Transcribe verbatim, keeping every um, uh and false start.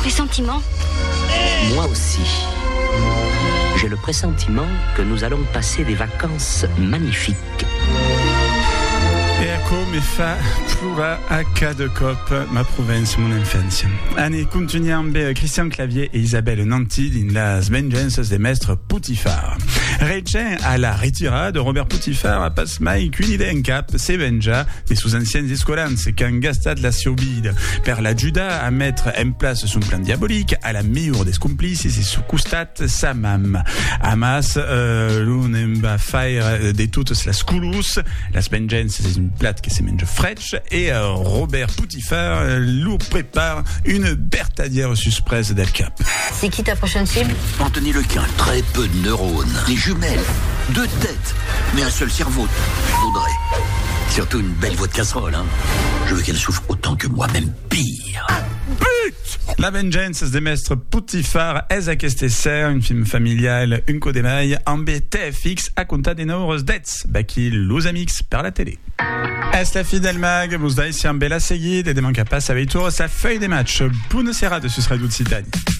pressentiment. Moi aussi. J'ai le pressentiment que nous allons passer des vacances magnifiques. E come fa plura a cada cop ma Provence, mon infancia. Anne continuiam be Christian Clavier et Isabelle Nanty din las vengeances des mestres Putifar. Recen a la retirada de Robert Putifar a pas mai qu'une idée en cap, se venja des sous anciennes escolances qu'un gastat la siobide per la Juda a mettre en place son plan diabolique à la meilleure des complices et sous costat sa mam. Amas, euh, l'on va faire de toutes las culus, las vengeances c'est une plate qui se mange fraîche et euh, Robert Putifar euh, lui prépare une bertadière suspresse del Cap. C'est qui ta prochaine cible? Anthony Lequin, très peu de neurones, des jumelles, deux têtes, mais un seul cerveau. Audrey. Surtout une belle voix de casserole, hein. Je veux qu'elle souffre autant que moi, même pire. But! La vengeance des mestres Putifar és aquest ser, un film familial, un codemai, amb T F X a comptar de nous dets, baki los amics per la télé. Es la fi del mag, vos dai si amb la seguida, de manca pas a veitur sa feuille de match. Bună seara de sus Radio Occitanie.